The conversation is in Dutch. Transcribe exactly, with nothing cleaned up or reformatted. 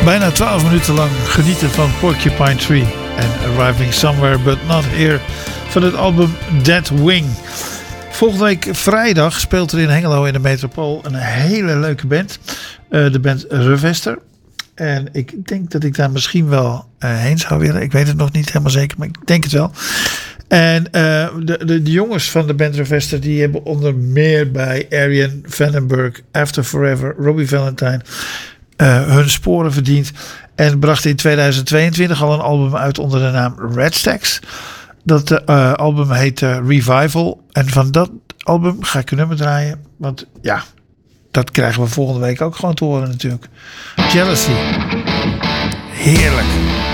Bijna twaalf minuten lang genieten van Porcupine Tree en Arriving Somewhere But Not Here van het album Dead Wing. Volgende week vrijdag speelt er in Hengelo in de Metropool een hele leuke band. Uh, de band Revester. En ik denk dat ik daar misschien wel uh, heen zou willen. Ik weet het nog niet helemaal zeker, maar ik denk het wel. En uh, de, de, de jongens van de band Revester die hebben onder meer bij Arian Vandenberg, After Forever, Robbie Valentine uh, hun sporen verdiend. En brachten in tweeduizend tweeëntwintig al een album uit onder de naam Red Stacks. Dat uh, album heet uh, Revival. En van dat album ga ik een nummer draaien. Want ja, dat krijgen we volgende week ook gewoon te horen natuurlijk. Jealousy. Heerlijk.